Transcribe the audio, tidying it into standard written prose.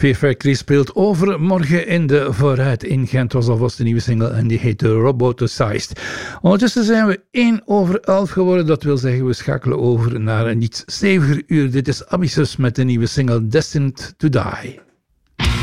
Fear Factory speelt overmorgen in de Vooruit in Gent. Was alvast de nieuwe single en die heet Roboticized. Ondertussen zijn we 11:01 geworden. Dat wil zeggen, we schakelen over naar een iets steviger uur. Dit is Abyssus met de nieuwe single Destined to Die.